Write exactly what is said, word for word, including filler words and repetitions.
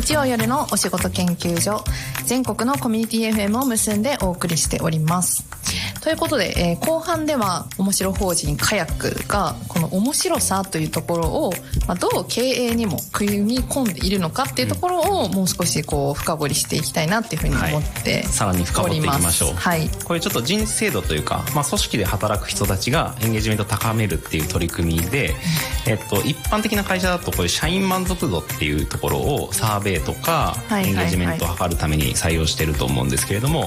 日曜夜のお仕事研究所、全国のコミュニティ エフエム を結んでお送りしております。ということで、えー、後半では面白法人カヤックがこの面白さというところを、まあ、どう経営にも組み込んでいるのかっていうところをもう少しこう深掘りしていきたいなっていうふうに思っております、はい、 さらに深掘っていきましょう、 はい、 これちょっと人事制度というか、まあ、組織で働く人たちがエンゲージメントを高めるっていう取り組みで、えっと、一般的な会社だとこういう社員満足度っていうところをサーベイとかエンゲージメントを測るために採用してると思うんですけれども、